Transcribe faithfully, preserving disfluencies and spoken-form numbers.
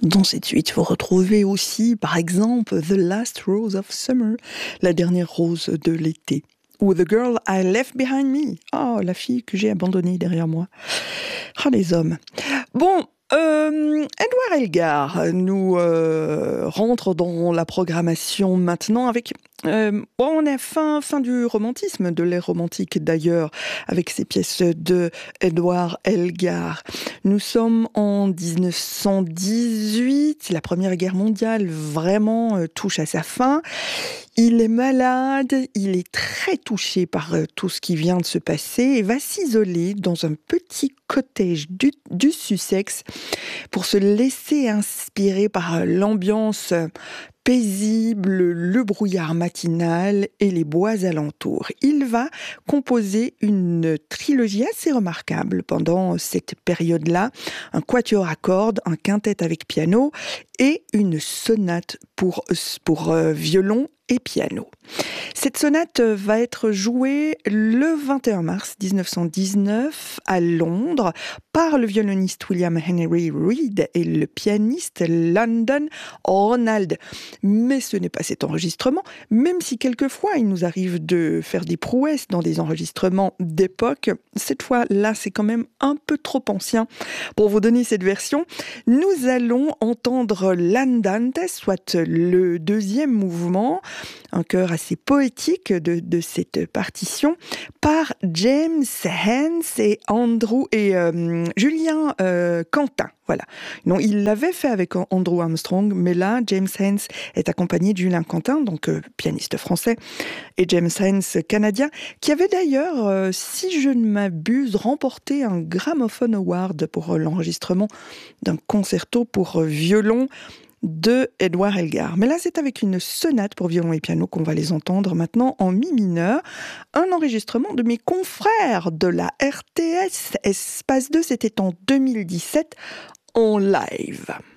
Dans cette suite, vous retrouvez aussi, par exemple, The Last Rose of Summer, la dernière rose de l'été. Ou The Girl I Left Behind Me. Oh, la fille que j'ai abandonnée derrière moi. Ah, les hommes. Bon, euh, Édouard Elgar nous euh, rentre dans la programmation maintenant avec... Euh, bon, on est fin, fin du romantisme, de l'ère romantique d'ailleurs, avec ces pièces de Édouard Elgar. Nous sommes en dix-neuf cent dix-huit, la Première Guerre mondiale vraiment euh, touche à sa fin. Il est malade, il est très touché par euh, tout ce qui vient de se passer et va s'isoler dans un petit cottage du, du Sussex pour se laisser inspirer par euh, l'ambiance paisible, le brouillard matinal et les bois alentours. Il va composer une trilogie assez remarquable pendant cette période-là, un quatuor à cordes, un quintet avec piano et une sonate pour, pour euh, violon et piano. Cette sonate va être jouée le vingt et un mars dix-neuf cent dix-neuf à Londres par le violoniste William Henry Reed et le pianiste London Ronald. Mais ce n'est pas cet enregistrement, même si quelquefois il nous arrive de faire des prouesses dans des enregistrements d'époque. Cette fois-là, c'est quand même un peu trop ancien pour vous donner cette version. Nous allons entendre l'Andante, soit le deuxième mouvement, un chœur assez poétique de, de cette partition, par James Hance et Andrew et euh, Julien euh, Quentin. Voilà. Non, il l'avait fait avec Andrew Armstrong, mais là, James Hance est accompagné de Julien Quentin, donc euh, pianiste français, et James Hance canadien, qui avait d'ailleurs, euh, si je ne m'abuse, remporté un Gramophone Award pour euh, l'enregistrement d'un concerto pour euh, violon de Édouard Elgar. Mais là, c'est avec une sonate pour violon et piano qu'on va les entendre maintenant en mi mineur. Un enregistrement de mes confrères de la R T S Espace deux, c'était en deux mille dix-sept en live.